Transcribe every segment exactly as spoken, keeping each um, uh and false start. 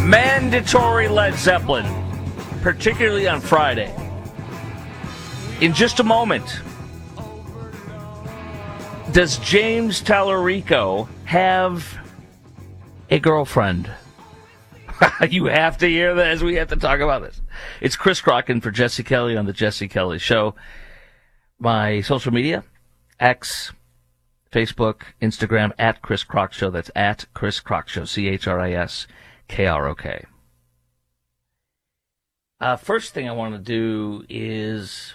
Mandatory Led Zeppelin, particularly on Friday. In just a moment, does James Tallarico have a girlfriend? You have to hear that as we have to talk about this. It's Chris Crocken for Jesse Kelly on the Jesse Kelly Show. My social media, X, Facebook, Instagram, at Chris Crock Show. That's at Chris Crock Show, C H R I S K R O K. Uh, first thing I want to do is,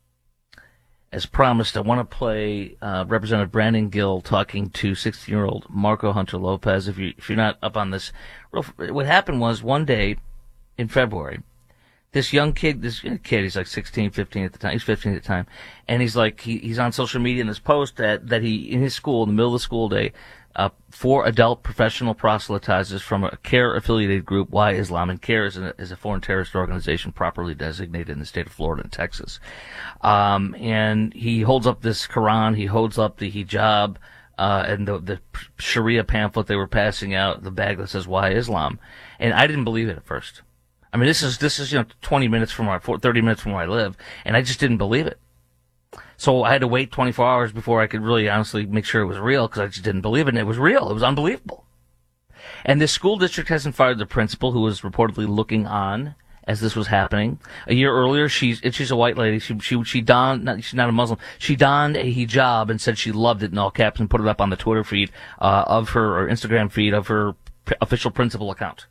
as promised, I want to play uh, Representative Brandon Gill talking to sixteen-year-old Marco Hunter Lopez. If, you, if you're not up on this, what happened was one day in February, this young kid, this kid, he's like sixteen, fifteen at the time, he's fifteen at the time, and he's like, he, he's on social media in this post that, that he, in his school, in the middle of the school day, uh, four adult professional proselytizers from a CARE-affiliated group, Why Islam, and CARE is a, is a foreign terrorist organization properly designated in the state of Florida and Texas. Um, and he holds up this Quran, he holds up the hijab, uh, and the, the Sharia pamphlet they were passing out, the bag that says Why Islam. And I didn't believe it at first. I mean, this is, this is, you know, twenty minutes from where I, thirty minutes from where I live, and I just didn't believe it. So I had to wait twenty-four hours before I could really honestly make sure it was real, because I just didn't believe it, and it was real. It was unbelievable. And this school district hasn't fired the principal, who was reportedly looking on as this was happening. A year earlier, she's she's a white lady. She she she donned, not, she's not a Muslim. She donned a hijab and said she loved it in all caps and put it up on the Twitter feed uh, of her, or Instagram feed of her p- official principal account.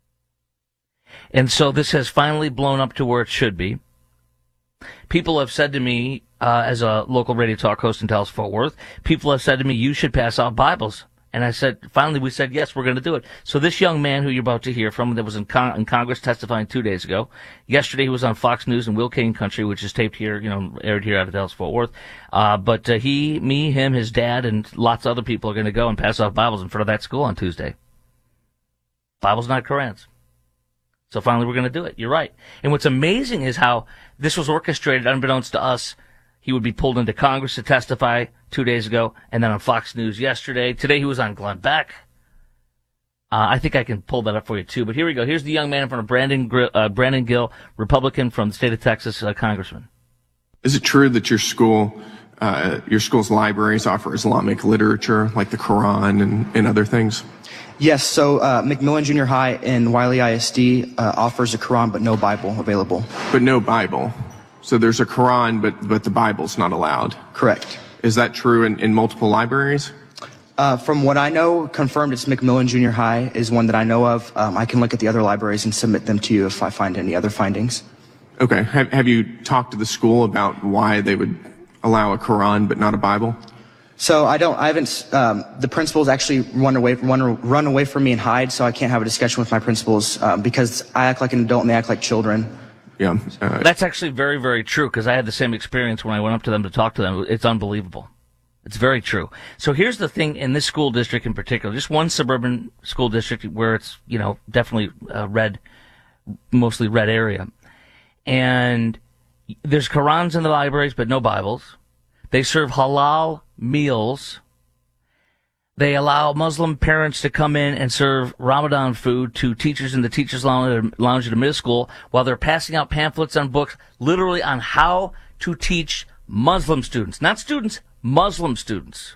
And so this has finally blown up to where it should be. People have said to me, uh, as a local radio talk host in Dallas-Fort Worth, people have said to me, you should pass out Bibles. And I said, finally we said, yes, we're going to do it. So this young man who you're about to hear from, that was in, Con- in Congress testifying two days ago, yesterday he was on Fox News in Will Kane Country, which is taped here, you know, aired here out of Dallas-Fort Worth. Uh, but uh, he, me, him, his dad, and lots of other people are going to go and pass out Bibles in front of that school on Tuesday. Bibles, not Korans. So finally we're going to do it. You're right. And what's amazing is how this was orchestrated unbeknownst to us. He would be pulled into Congress to testify two days ago, and then on Fox News yesterday. Today he was on Glenn Beck. Uh, I think I can pull that up for you too. But here we go. Here's the young man in front of Brandon, Gr- uh, Brandon Gill, Republican from the state of Texas, uh, congressman. Is it true that your school, uh, your school's libraries offer Islamic literature like the Quran and, and other things? Yes, so uh, McMillan Junior High in Wiley I S D uh, offers a Quran but no Bible available. But no Bible. So there's a Quran, but but the Bible's not allowed. Correct. Is that true in, in multiple libraries? Uh, from what I know, confirmed it's McMillan Junior High is one that I know of. Um, I can look at the other libraries and submit them to you if I find any other findings. Okay. Have, have you talked to the school about why they would allow a Quran but not a Bible? So I don't, I haven't, um, the principals actually run away, run, run away from me and hide, so I can't have a discussion with my principals, um, because I act like an adult and they act like children. Yeah. Uh, That's actually very, very true, because I had the same experience when I went up to them to talk to them. It's unbelievable. It's very true. So here's the thing in this school district in particular, just one suburban school district where it's, you know, definitely uh, red, mostly red area. And there's Qurans in the libraries, but no Bibles. They serve halal meals. They allow Muslim parents to come in and serve Ramadan food to teachers in the teachers' lounge, lounge at a middle school while they're passing out pamphlets on books literally on how to teach Muslim students. Not students, Muslim students.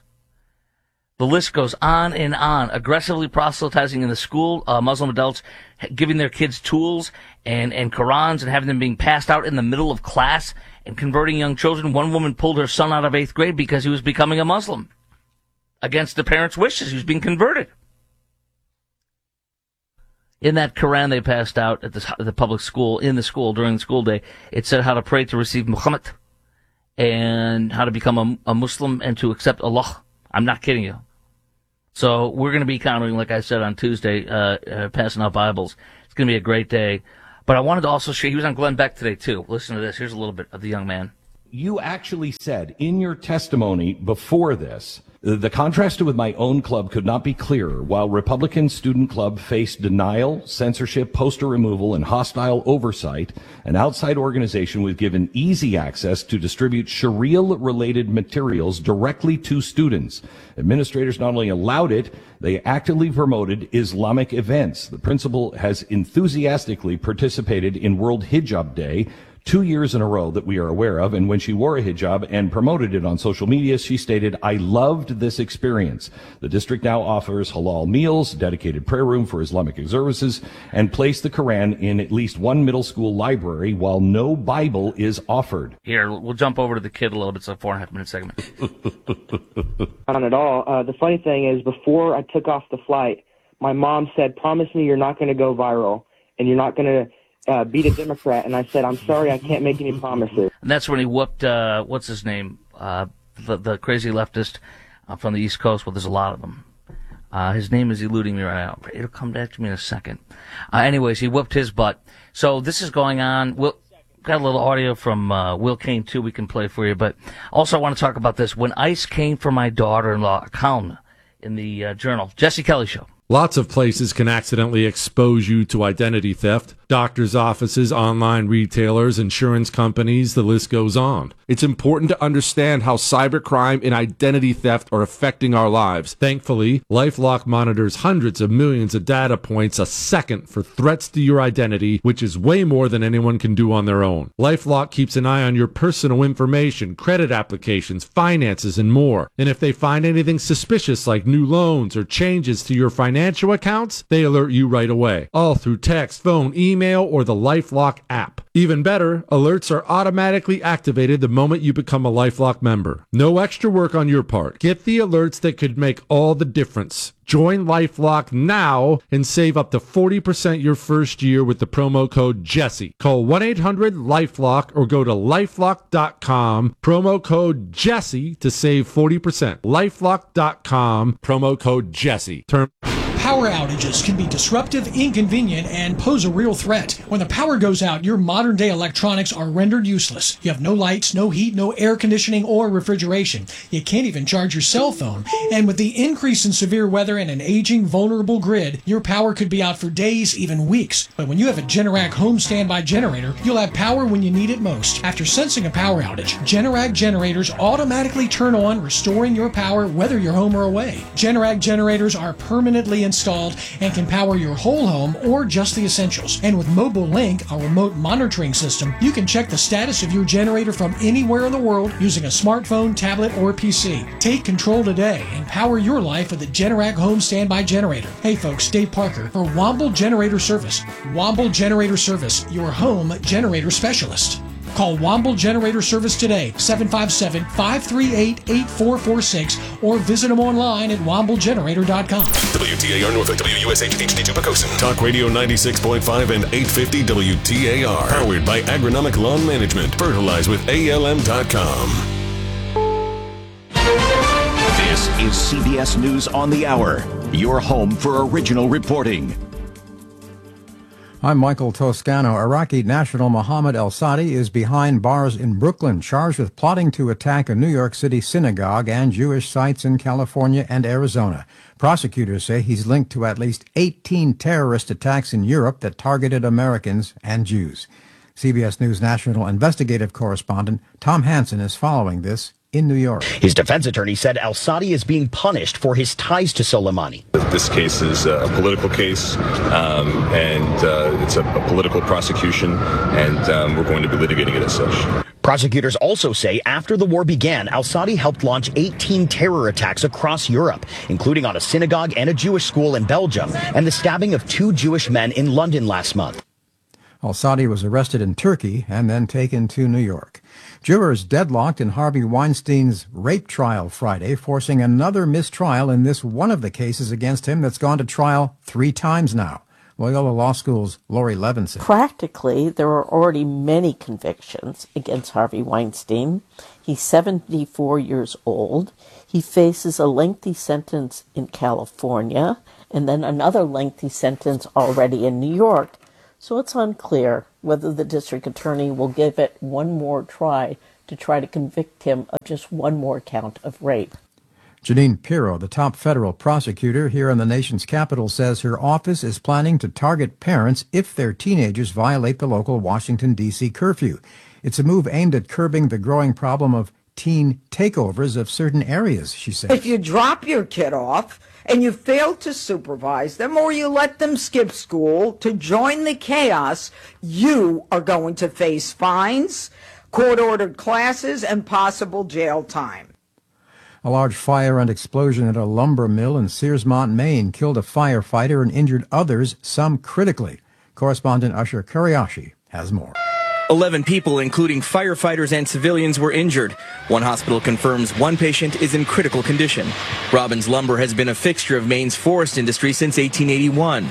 The list goes on and on. Aggressively proselytizing in the school, uh, Muslim adults giving their kids tools and, and Qurans and having them being passed out in the middle of class and converting young children. One woman pulled her son out of eighth grade because he was becoming a Muslim against the parents' wishes. He was being converted. In that Quran they passed out at the, the public school, in the school during the school day, it said how to pray to receive Muhammad and how to become a, a Muslim and to accept Allah. I'm not kidding you. So we're going to be countering, like I said, on Tuesday, uh, uh, passing out Bibles. It's going to be a great day. But I wanted to also share, he was on Glenn Beck today, too. Listen to this. Here's a little bit of the young man. you actually said in your testimony before this, the contrast with my own club could not be clearer. While Republican Student Club faced denial, censorship, poster removal, and hostile oversight, an outside organization was given easy access to distribute Sharia-related materials directly to students. Administrators not only allowed it, they actively promoted Islamic events. The principal has enthusiastically participated in World Hijab Day, two years in a row that we are aware of, and when she wore a hijab and promoted it on social media, she stated, "I loved this experience." The district now offers halal meals, dedicated prayer room for Islamic services, and placed the Quran in at least one middle school library while no Bible is offered. Here, we'll jump over to the kid a little bit. It's a four and a half minute segment. Not at all. Uh, the funny thing is, before I took off the flight, my mom said, "Promise me you're not going to go viral and you're not going to Uh, beat a Democrat," and I said, "I'm sorry, I can't make any promises." And that's when he whooped, uh, what's his name, uh, the, the crazy leftist uh, from the East Coast. Well, there's a lot of them. Uh, his name is eluding me right now. It'll come back to me in a second. Uh, anyways, he whooped his butt. So this is going on. We'll, got a little audio from uh, Will Kane, too, we can play for you. But also I want to talk about this. When ICE came for my daughter-in-law, a column in the uh, Journal, Jesse Kelly Show. Lots of places can accidentally expose you to identity theft. Doctors' offices, online retailers, insurance companies, the list goes on. It's important to understand how cybercrime and identity theft are affecting our lives. Thankfully, LifeLock monitors hundreds of millions of data points a second for threats to your identity, which is way more than anyone can do on their own. LifeLock keeps an eye on your personal information, credit applications, finances, and more. And if they find anything suspicious like new loans or changes to your financial accounts, they alert you right away. All through text, phone, email, or the LifeLock app. Even better, alerts are automatically activated the moment you become a LifeLock member. No extra work on your part. Get the alerts that could make all the difference. Join LifeLock now and save up to forty percent your first year with the promo code Jesse. Call one eight hundred LifeLock or go to lifelock dot com, promo code Jesse to save forty percent. lifelock dot com, promo code Jesse. Term Power outages can be disruptive, inconvenient, and pose a real threat. When the power goes out, your modern-day electronics are rendered useless. You have no lights, no heat, no air conditioning or refrigeration. You can't even charge your cell phone. And with the increase in severe weather and an aging, vulnerable grid, your power could be out for days, even weeks. But when you have a Generac home standby generator, you'll have power when you need it most. After sensing a power outage, Generac generators automatically turn on, restoring your power whether you're home or away. Generac generators are permanently installed and can power your whole home or just the essentials. And with Mobile Link, a remote monitoring system, you can check the status of your generator from anywhere in the world using a smartphone, tablet, or P C. Take control today and power your life with the Generac Home Standby Generator. Hey folks, Dave Parker for Womble Generator Service. Womble Generator Service, your home generator specialist. Call Womble Generator Service today, seven five seven, five three eight, eight four four six, or visit them online at womble generator dot com. W T A R Norfolk, W U S H H D two Pocosin. Talk Radio ninety-six point five and eight fifty W T A R. Powered by Agronomic Lawn Management. Fertilize with A L M dot com. This is C B S News on the Hour, your home for original reporting. I'm Michael Toscano. Iraqi national Mohammed El-Sadi is behind bars in Brooklyn, charged with plotting to attack a New York City synagogue and Jewish sites in California and Arizona. Prosecutors say he's linked to at least eighteen terrorist attacks in Europe that targeted Americans and Jews. C B S News national investigative correspondent Tom Hansen is following this in New York. His defense attorney said El-Sadi is being punished for his ties to Soleimani. This case is a political case, um, and uh, it's a, a political prosecution, and um, we're going to be litigating it as such. Prosecutors also say after the war began, El-Sadi helped launch eighteen terror attacks across Europe, including on a synagogue and a Jewish school in Belgium, and the stabbing of two Jewish men in London last month. El-Sadi was arrested in Turkey and then taken to New York. Jurors deadlocked in Harvey Weinstein's rape trial Friday, forcing another mistrial in this one of the cases against him that's gone to trial three times now. Loyola Law School's Lori Levinson. Practically, there are already many convictions against Harvey Weinstein. He's seventy-four years old. He faces a lengthy sentence in California and then another lengthy sentence already in New York. So it's unclear whether the district attorney will give it one more try to to try to convict him of just one more count of rape. Janine Pirro, the top federal prosecutor here in the nation's capital, says her office is planning to target parents if their teenagers violate the local Washington, D C curfew. It's a move aimed at curbing the growing problem of teen takeovers of certain areas, she says. If you drop your kid off and you fail to supervise them or you let them skip school to join the chaos, you are going to face fines, court-ordered classes, and possible jail time. A large fire and explosion at a lumber mill in Searsmont, Maine, killed a firefighter and injured others, some critically. Correspondent Usher Kuriashi has more. Eleven people, including firefighters and civilians, were injured. One hospital confirms one patient is in critical condition. Robbins Lumber has been a fixture of Maine's forest industry since eighteen eighty-one.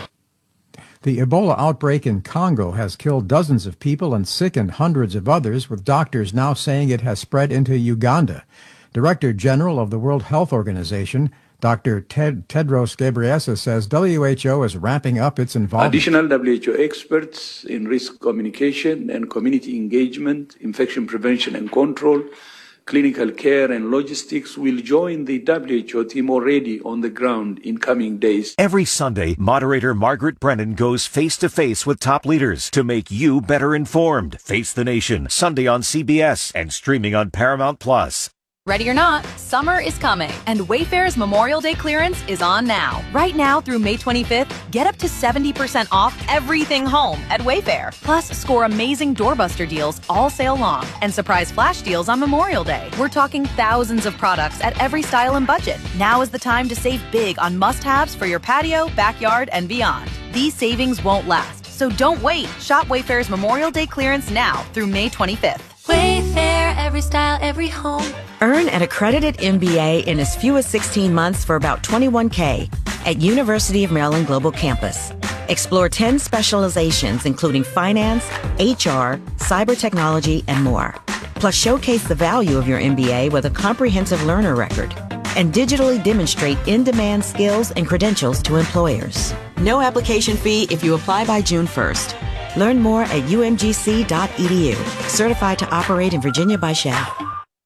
The Ebola outbreak in Congo has killed dozens of people and sickened hundreds of others, with doctors now saying it has spread into Uganda. Director General of the World Health Organization, Doctor Ted, Tedros Ghebreyesus, says W H O is ramping up its involvement. Additional W H O experts in risk communication and community engagement, infection prevention and control, clinical care and logistics will join the W H O team already on the ground in coming days. Every Sunday, moderator Margaret Brennan goes face-to-face with top leaders to make you better informed. Face the Nation, Sunday on C B S and streaming on Paramount Plus. Ready or not, summer is coming, and Wayfair's Memorial Day clearance is on now. Right now through May twenty-fifth, get up to seventy percent off everything home at Wayfair. Plus, score amazing doorbuster deals all sale long and surprise flash deals on Memorial Day. We're talking thousands of products at every style and budget. Now is the time to save big on must-haves for your patio, backyard, and beyond. These savings won't last, so don't wait. Shop Wayfair's Memorial Day clearance now through May twenty-fifth. Wayfair, every style, every home. Earn an accredited M B A in as few as sixteen months for about twenty-one thousand dollars at University of Maryland Global Campus. Explore ten specializations including finance, H R, cyber technology, and more. Plus showcase the value of your M B A with a comprehensive learner record and digitally demonstrate in-demand skills and credentials to employers. No application fee if you apply by June first. Learn more at U M G C dot E D U. Certified to operate in Virginia by S H A.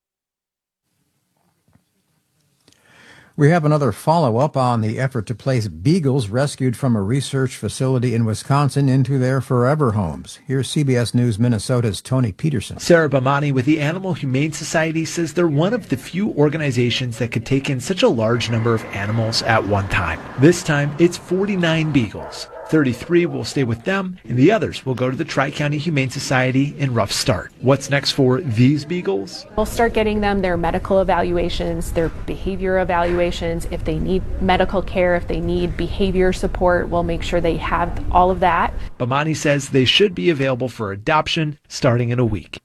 We have another follow-up on the effort to place beagles rescued from a research facility in Wisconsin into their forever homes. Here's C B S News Minnesota's Tony Peterson. Sarah Bamani with the Animal Humane Society says they're one of the few organizations that could take in such a large number of animals at one time. This time, it's forty-nine beagles. thirty-three will stay with them, and the others will go to the Tri-County Humane Society in Rough Start. What's next for these beagles? We'll start getting them their medical evaluations, their behavior evaluations. If they need medical care, if they need behavior support, we'll make sure they have all of that. Bamani says they should be available for adoption starting in a week.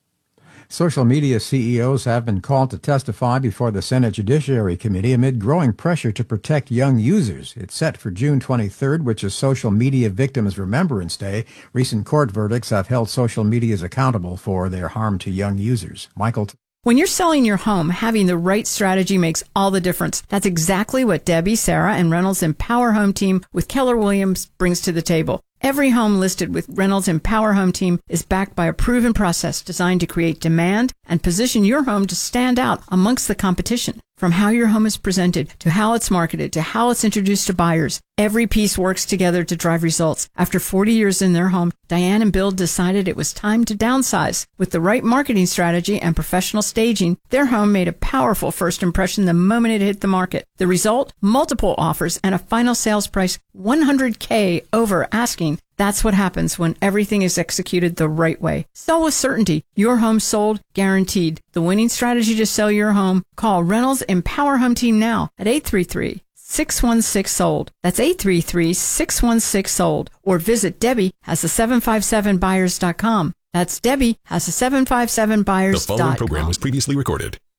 Social media C E Os have been called to testify before the Senate Judiciary Committee amid growing pressure to protect young users. It's set for June twenty-third, which is Social Media Victims Remembrance Day. Recent court verdicts have held social medias accountable for their harm to young users. Michael. When you're selling your home, having the right strategy makes all the difference. That's exactly what Debbie, Sarah, and Reynolds Empower Home Team with Keller Williams brings to the table. Every home listed with Reynolds Empower Home Team is backed by a proven process designed to create demand and position your home to stand out amongst the competition. From how your home is presented, to how it's marketed, to how it's introduced to buyers, every piece works together to drive results. After forty years in their home, Diane and Bill decided it was time to downsize. With the right marketing strategy and professional staging, their home made a powerful first impression the moment it hit the market. The result? Multiple offers and a final sales price one hundred thousand dollars over asking. That's what happens when everything is executed the right way. Sell with certainty. Your home sold, guaranteed. The winning strategy to sell your home? Call Reynolds Empower Home Team now at eight three three, six one six, sold. That's eight three three, six one six, sold. Or visit Debbie has a seven five seven buyers dot com. That's Debbie has a seven five seven buyers dot com. The following program was previously recorded.